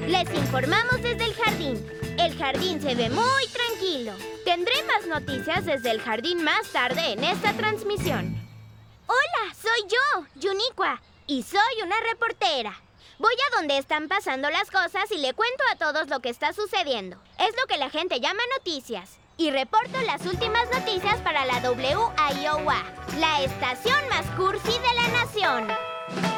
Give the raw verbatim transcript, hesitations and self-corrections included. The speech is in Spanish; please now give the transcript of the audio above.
Les informamos desde el jardín. El jardín se ve muy tranquilo. Tendré más noticias desde el jardín más tarde en esta transmisión. Hola, soy yo, Yuniqua, y soy una reportera. Voy a donde están pasando las cosas y le cuento a todos lo que está sucediendo. Es lo que la gente llama noticias. Y reporto las últimas noticias para la W I O A, la estación más cursi de la nación.